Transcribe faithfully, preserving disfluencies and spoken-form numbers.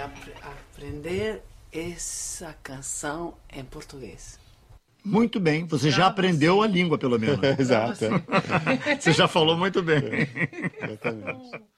ap aprender essa canção em português. Muito bem, você já aprendeu a língua, pelo menos. Exato. Você já falou muito bem. Exatamente.